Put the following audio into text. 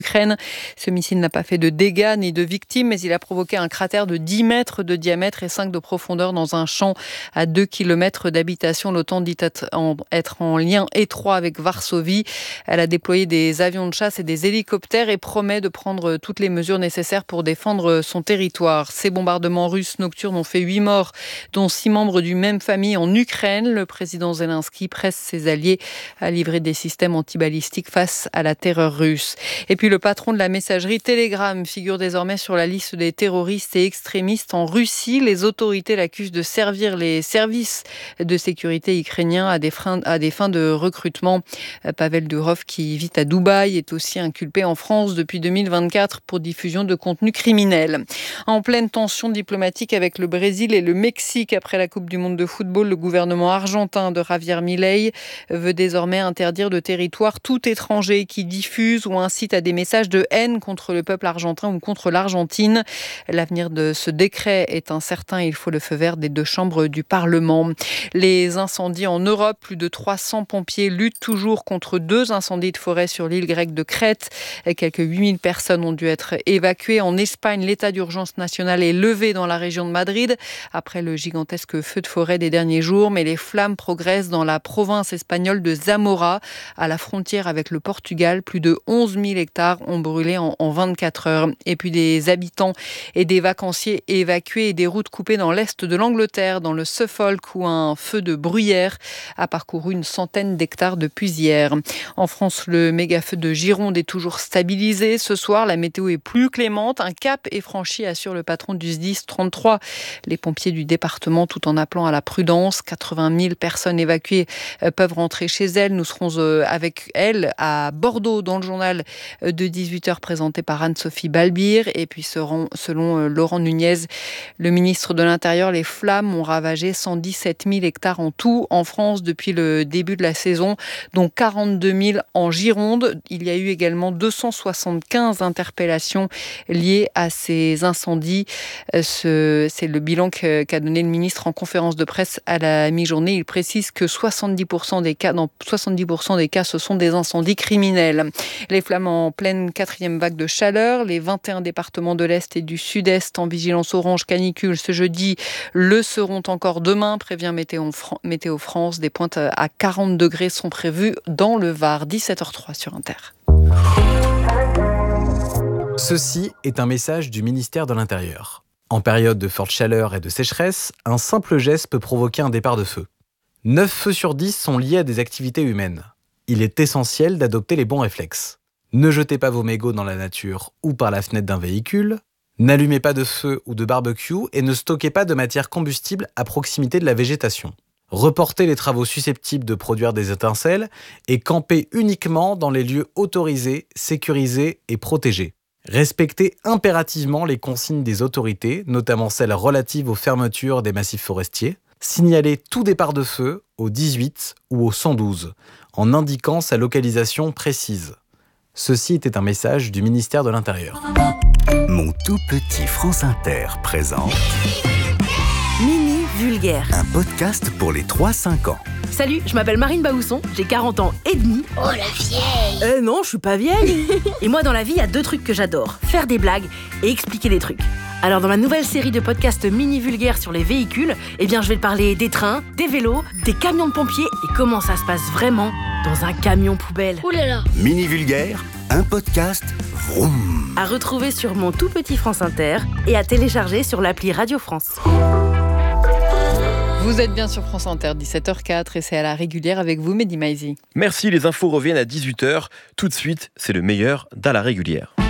Ukraine. Ce missile n'a pas fait de dégâts ni de victimes, mais il a provoqué un cratère de 10 mètres de diamètre et 5 de profondeur dans un champ à 2 km d'habitation. L'OTAN dit être en lien étroit avec Varsovie. Elle a déployé des avions de chasse et des hélicoptères et promet de prendre toutes les mesures nécessaires pour défendre son territoire. Ces bombardements russes nocturnes ont fait 8 morts, dont 6 membres d'une même famille en Ukraine. Le président Zelensky presse ses alliés à livrer des systèmes antibalistiques face à la terreur russe. Et puis le patron de la messagerie Telegram figure désormais sur la liste des terroristes et extrémistes en Russie. Les autorités l'accusent de servir les services de sécurité ukrainiens à des fins de recrutement. Pavel Durov, qui vit à Dubaï, est aussi inculpé en France depuis 2024 pour diffusion de contenu criminel. En pleine tension diplomatique avec le Brésil et le Mexique après la Coupe du monde de football, le gouvernement argentin de Javier Milei veut désormais interdire de territoire tout étranger qui diffuse ou incite à des messages de haine contre le peuple argentin ou contre l'Argentine. L'avenir de ce décret est incertain. Il faut le feu vert des 2 chambres du Parlement. Les incendies en Europe, plus de 300 pompiers luttent toujours contre 2 incendies de forêt sur l'île grecque de Crète. Quelques 8000 personnes ont dû être évacuées. En Espagne, l'état d'urgence national est levé dans la région de Madrid après le gigantesque feu de forêt des derniers jours. Mais les flammes progressent dans la province espagnole de Zamora, à la frontière avec le Portugal. Plus de 11 000 hectares ont brûlé en 24 heures. Et puis des habitants et des vacanciers évacués et des routes coupées dans l'est de l'Angleterre, dans le Suffolk, où un feu de bruyère a parcouru une centaine d'hectares depuis hier. En France, le méga-feu de Gironde est toujours stabilisé. Ce soir, la météo est plus clémente. Un cap est franchi, assure le patron du SDIS 33. Les pompiers du département, tout en appelant à la prudence. 80 000 personnes évacuées peuvent rentrer chez elles. Nous serons avec elles à Bordeaux, dans le journal de 18h présenté par Anne-Sophie Balbir. Et puis selon Laurent Nunez, le ministre de l'Intérieur, les flammes ont ravagé 117 000 hectares en tout en France depuis le début de la saison, dont 42 000 en Gironde. Il y a eu également 275 interpellations liées à ces incendies. C'est le bilan qu'a donné le ministre en conférence de presse à la mi-journée. Il précise que 70% des cas, ce sont des incendies criminels. Les flammes en pleine 4e vague de chaleur. Les 21 départements de l'Est et du Sud-Est en vigilance orange canicule ce jeudi le seront encore demain, prévient Météo France. Des pointes à 40 degrés sont prévues dans le Var. 17h03 sur Inter. Ceci est un message du ministère de l'Intérieur. En période de forte chaleur et de sécheresse, un simple geste peut provoquer un départ de feu. 9 feux sur 10 sont liés à des activités humaines. Il est essentiel d'adopter les bons réflexes. Ne jetez pas vos mégots dans la nature ou par la fenêtre d'un véhicule. N'allumez pas de feu ou de barbecue et ne stockez pas de matière combustible à proximité de la végétation. Reportez les travaux susceptibles de produire des étincelles et campez uniquement dans les lieux autorisés, sécurisés et protégés. Respectez impérativement les consignes des autorités, notamment celles relatives aux fermetures des massifs forestiers. Signalez tout départ de feu au 18 ou au 112, en indiquant sa localisation précise. Ceci était un message du ministère de l'Intérieur. Mon tout petit France Inter présente Mini Vulgaire, un podcast pour les 3-5 ans. Salut, je m'appelle Marine Baousson, j'ai 40 ans et demi. Oh la vieille! Non, je suis pas vieille. Et moi dans la vie, il y a 2 trucs que j'adore, faire des blagues et expliquer des trucs. Alors dans ma nouvelle série de podcasts mini vulgaires sur les véhicules, je vais te parler des trains, des vélos, des camions de pompiers et comment ça se passe vraiment dans un camion poubelle. Ouh là là! Mini Vulgaire, un podcast vroom. À retrouver sur mon tout petit France Inter et à télécharger sur l'appli Radio France. Vous êtes bien sur France Inter, 17h04 et c'est à la régulière avec vous, Mehdi Maizi. Merci, les infos reviennent à 18h. Tout de suite, c'est le meilleur d'à la régulière.